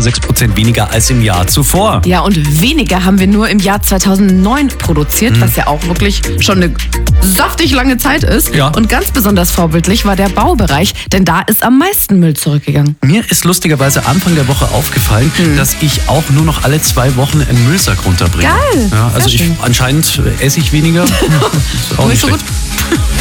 6% weniger als im Jahr zuvor. Ja, und weniger haben wir nur im Jahr 2009 produziert, was ja auch wirklich schon eine saftig lange Zeit ist. Ja. Und ganz besonders vorbildlich war der Baubereich, denn da ist am meisten Müll zurückgegangen. Mir ist lustigerweise Anfang der Woche aufgefallen, dass ich auch nur noch alle 2 Wochen einen Müllsack runterbringe. Geil. Ja, also Sehr schön. anscheinend esse ich weniger. Ist auch Nicht so schlecht. gut.